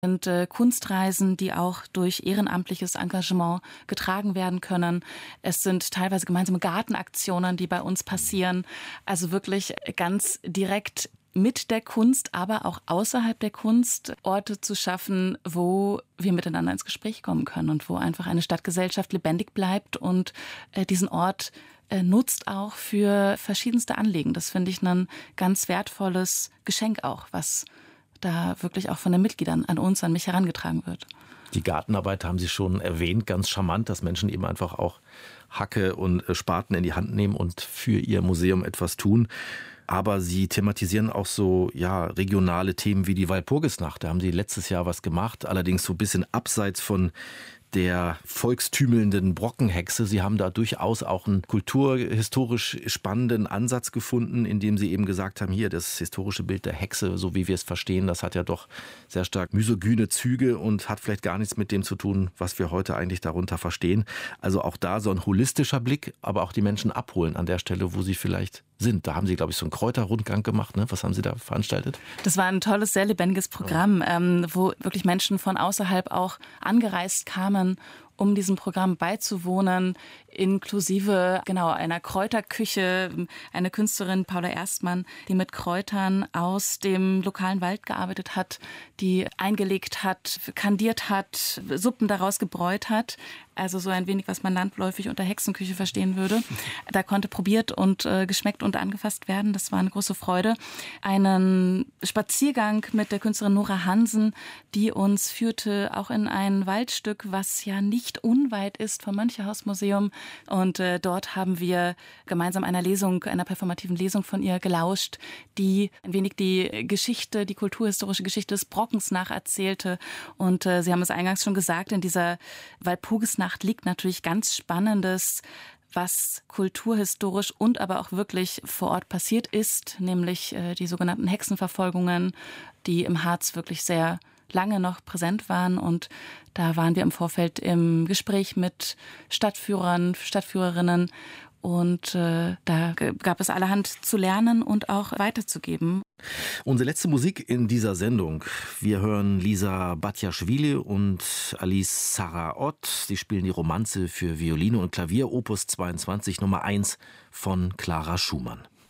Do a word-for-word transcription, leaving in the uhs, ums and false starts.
sind äh, Kunstreisen, die auch durch ehrenamtliches Engagement getragen werden können. Es sind teilweise gemeinsame Gartenaktionen, die bei uns passieren. Also wirklich ganz direkt mit der Kunst, aber auch außerhalb der Kunst Orte zu schaffen, wo wir miteinander ins Gespräch kommen können und wo einfach eine Stadtgesellschaft lebendig bleibt und äh, diesen Ort äh, nutzt auch für verschiedenste Anliegen. Das finde ich ein ganz wertvolles Geschenk auch, was da wirklich auch von den Mitgliedern an uns, an mich herangetragen wird. Die Gartenarbeit haben Sie schon erwähnt, ganz charmant, dass Menschen eben einfach auch Hacke und Spaten in die Hand nehmen und für ihr Museum etwas tun. Aber Sie thematisieren auch so ja regionale Themen wie die Walpurgisnacht. Da haben Sie letztes Jahr was gemacht, allerdings so ein bisschen abseits von der volkstümelnden Brockenhexe. Sie haben da durchaus auch einen kulturhistorisch spannenden Ansatz gefunden, indem Sie eben gesagt haben, hier das historische Bild der Hexe, so wie wir es verstehen, das hat ja doch sehr stark misogyne Züge und hat vielleicht gar nichts mit dem zu tun, was wir heute eigentlich darunter verstehen. Also auch da so ein holistischer Blick, aber auch die Menschen abholen an der Stelle, wo sie vielleicht sind. Da haben Sie, glaube ich, so einen Kräuterrundgang gemacht. Ne? Was haben Sie da veranstaltet? Das war ein tolles, sehr lebendiges Programm, ähm, wo wirklich Menschen von außerhalb auch angereist kamen, um diesem Programm beizuwohnen, inklusive genau einer Kräuterküche, eine Künstlerin, Paula Erstmann, die mit Kräutern aus dem lokalen Wald gearbeitet hat, die eingelegt hat, kandiert hat, Suppen daraus gebräut hat. Also so ein wenig, was man landläufig unter Hexenküche verstehen würde. Da konnte probiert und äh, geschmeckt und angefasst werden. Das war eine große Freude. Einen Spaziergang mit der Künstlerin Nora Hansen, die uns führte auch in ein Waldstück, was ja nicht unweit ist vom Mönchehaus-Museum. Und äh, dort haben wir gemeinsam einer Lesung, einer performativen Lesung von ihr gelauscht, die ein wenig die Geschichte, die kulturhistorische Geschichte des Brockens nacherzählte. Und äh, Sie haben es eingangs schon gesagt, in dieser Walpurgisnacht liegt natürlich ganz Spannendes, was kulturhistorisch und aber auch wirklich vor Ort passiert ist, nämlich äh, die sogenannten Hexenverfolgungen, die im Harz wirklich sehr lange noch präsent waren. Und da waren wir im Vorfeld im Gespräch mit Stadtführern, Stadtführerinnen. Und äh, da gab es allerhand zu lernen und auch weiterzugeben. Unsere letzte Musik in dieser Sendung. Wir hören Lisa Batjaschwili und Alice Saraot. Sie spielen die Romanze für Violine und Klavier, Opus zweiundzwanzig, Nummer eins von Clara Schumann.